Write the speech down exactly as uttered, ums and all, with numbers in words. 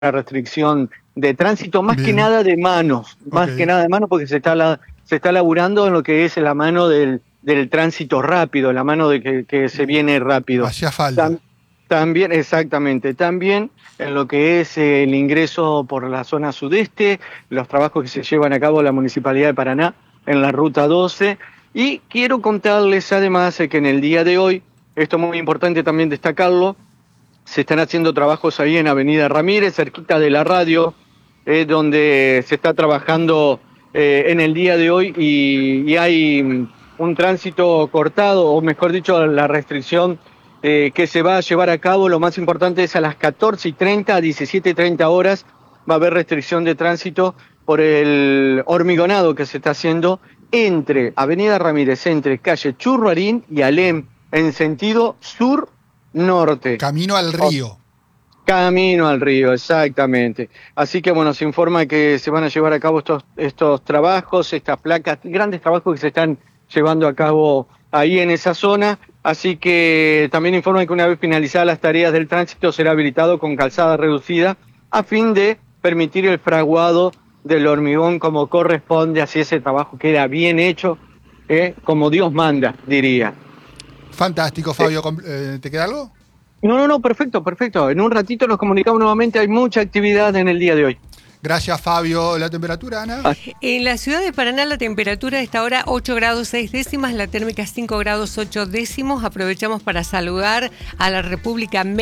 restricción de tránsito, más Bien. que nada de manos, más Ok. que nada de manos, porque se está la, se está laburando en lo que es la mano del, del tránsito rápido, la mano de que, que se viene rápido. Hacía falta. Tam, también, exactamente, también en lo que es el ingreso por la zona sudeste, los trabajos que se llevan a cabo en la Municipalidad de Paraná, en la Ruta doce, y quiero contarles además que en el día de hoy, esto es muy importante también destacarlo, se están haciendo trabajos ahí en Avenida Ramírez, cerquita de la radio, eh, donde se está trabajando eh, en el día de hoy y, y hay un tránsito cortado, o mejor dicho, la restricción eh, que se va a llevar a cabo. Lo más importante es a las catorce y treinta, a diecisiete y treinta horas, va a haber restricción de tránsito por el hormigonado que se está haciendo entre Avenida Ramírez, entre calle Churruarín y Alem, en sentido sur norte. Camino al río. Camino al río, exactamente. Así que bueno, se informa que se van a llevar a cabo estos, estos trabajos, estas placas, grandes trabajos que se están llevando a cabo ahí en esa zona. Así que también informan que una vez finalizadas las tareas del tránsito será habilitado con calzada reducida a fin de permitir el fraguado del hormigón como corresponde, así ese trabajo queda bien hecho, eh, como Dios manda, diría. Fantástico, Fabio. Eh, ¿Te queda algo? No, no, no, perfecto, perfecto. En un ratito nos comunicamos nuevamente, hay mucha actividad en el día de hoy. Gracias, Fabio. ¿La temperatura, Ana? En la ciudad de Paraná la temperatura a esta hora ocho grados seis décimas, la térmica cinco grados ocho décimos. Aprovechamos para saludar a la República